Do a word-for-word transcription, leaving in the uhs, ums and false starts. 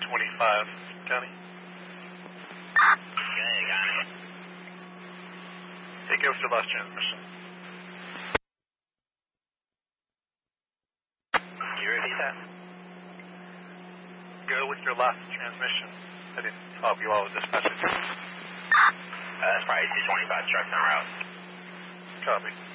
twenty-five, County. Okay, got it. Take over to last transmission. Can you repeat that? Go with your last transmission. I didn't help you all with dispatch. Uh, that's probably two twenty-five trucks en route. Copy.